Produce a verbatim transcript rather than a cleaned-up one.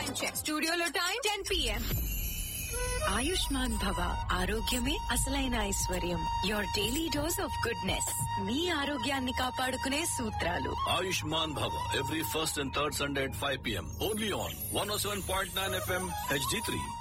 Time check. స్టూడియోలో time ten PM. Ayushman భవ, ఆరోగ్యమే అసలైన ఐశ్వర్యం. Your daily dose of goodness. మీ ఆరోగ్యాన్ని కాపాడుకునే సూత్రాలు. Ayushman Bhava, every first and third Sunday at five p.m. Only on one oh seven point nine F M H D three.